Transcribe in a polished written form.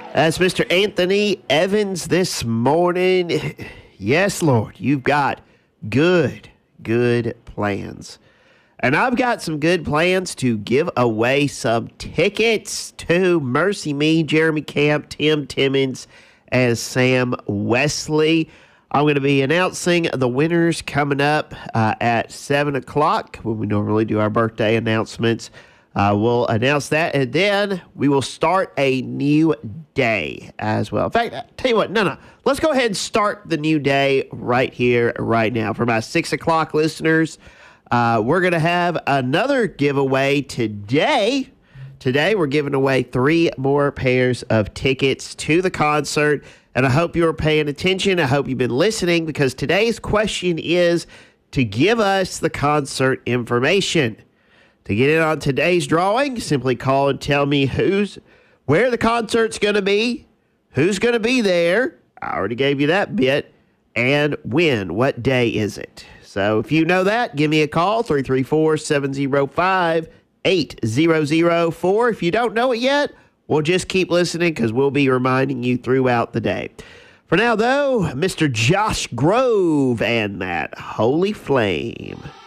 That's Mr. Anthony Evans this morning. Yes, Lord, you've got good plans. And I've got some good plans to give away some tickets to Mercy Me, Jeremy Camp, Tim Timmons, and Sam Wesley. I'm going to be announcing the winners coming up at 7 o'clock when we normally do our birthday announcements. We'll announce that, and then we will start a new day as well. In fact, tell you what, no. Let's go ahead and start the new day right here, right now. For my 6 o'clock listeners, we're going to have another giveaway today. Today, we're giving away 3 more pairs of tickets to the concert, and I hope you're paying attention. I hope you've been listening, because today's question is to give us the concert information. To get in on today's drawing, simply call and tell me where the concert's going to be, who's going to be there. I already gave you that bit. And when. What day is it? So if you know that, give me a call, 334-705-8004. If you don't know it yet, well, just keep listening, because we'll be reminding you throughout the day. For now, though, Mr. Josh Grove and that Holy Flame.